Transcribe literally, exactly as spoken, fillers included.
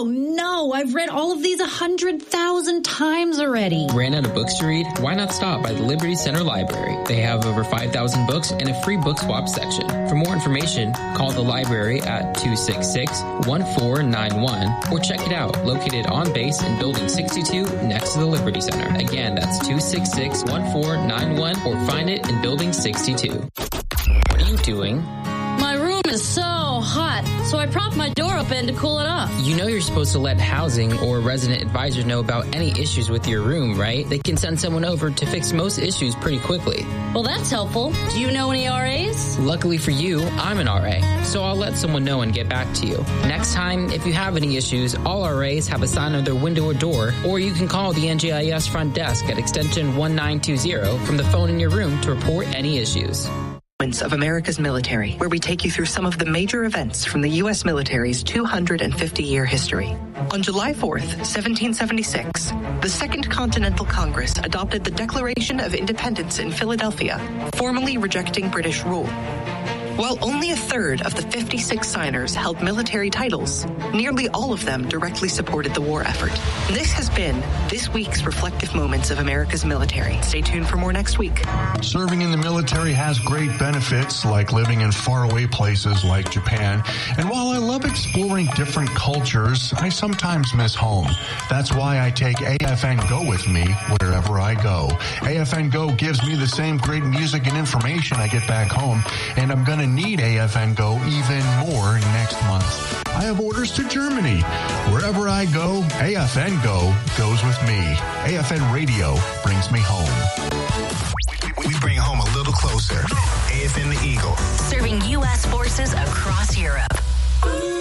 no, I've read all of these a hundred thousand times already. Ran out of books to read? Why not stop by the Liberty Center Library? They have over five thousand books and a free book swap section. For more information, call the library at two six six, one four nine one or check it out, located on base in Building sixty-two next to the Liberty Center. Again, that's two six six, one four nine one or find it in Building sixty-two. What are you doing? My room is so hot, so I propped my door open to cool it off. You know you're supposed to let housing or resident advisors know about any issues with your room, right? They can send someone over to fix most issues pretty quickly. Well, that's helpful. Do you know any R As? Luckily for you, I'm an R A, so I'll let someone know and get back to you. Next time, if you have any issues, all R As have a sign on their window or door, or you can call the N J I S front desk at extension one nine two zero from the phone in your room to report any issues. Of America's military, where we take you through some of the major events from the U S military's two hundred fifty year history. On July fourth, seventeen seventy-six, the Second Continental Congress adopted the Declaration of Independence in Philadelphia, formally rejecting British rule. While only a third of the fifty-six signers held military titles, nearly all of them directly supported the war effort. This has been this week's Reflective Moments of America's Military. Stay tuned for more next week. Serving in the military has great benefits, like living in faraway places like Japan. And while I love exploring different cultures, I sometimes miss home. That's why I take A F N Go with me wherever I go. A F N Go gives me the same great music and information I get back home, and I'm going to need A F N Go even more next month. I have orders to Germany. Wherever I go, A F N Go goes with me. A F N Radio brings me home. We bring home a little closer. A F N The Eagle. Serving U S forces across Europe.